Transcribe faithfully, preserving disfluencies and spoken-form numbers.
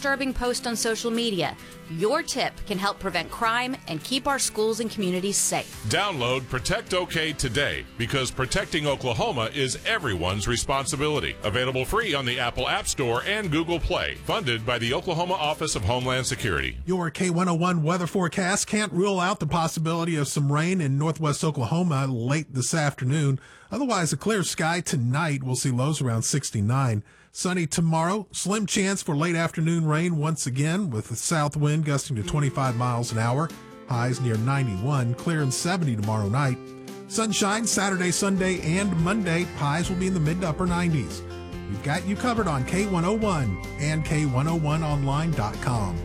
disturbing post on social media. Your tip can help prevent crime and keep our schools and communities safe. Download Protect OK today, because protecting Oklahoma is everyone's responsibility. Available free on the Apple App Store and Google Play. Funded by the Oklahoma Office of Homeland Security. Your K one oh one weather forecast can't rule out the possibility of some rain in northwest Oklahoma late this afternoon. Otherwise, a clear sky tonight. We'll see lows around sixty-nine. Sunny tomorrow. Slim chance for late afternoon rain once again, with a south wind gusting to twenty-five miles an hour. Highs near ninety-one. Clear and seventy tomorrow night. Sunshine Saturday, Sunday, and Monday. Highs will be in the mid to upper nineties. We've got you covered on K one oh one and K one oh one online dot com.